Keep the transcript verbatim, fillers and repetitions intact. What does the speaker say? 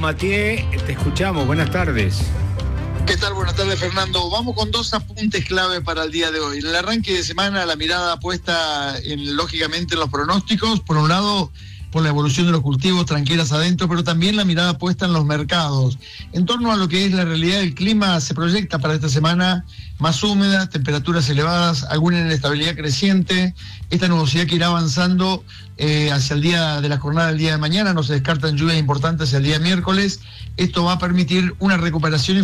Mathieu, te escuchamos, buenas tardes. ¿Qué tal? Buenas tardes, Fernando. Vamos con dos apuntes clave para el día de hoy. En el arranque de semana, la mirada puesta en, lógicamente, en los pronósticos. Por un lado, por la evolución de los cultivos, tranquilas adentro, pero también la mirada puesta en los mercados. En torno a lo que es la realidad del clima, se proyecta para esta semana más húmeda, temperaturas elevadas, alguna inestabilidad creciente. Esta nubosidad que irá avanzando eh, hacia el día de la jornada del día de mañana. No se descartan lluvias importantes hacia el día miércoles. Esto va a permitir una recuperación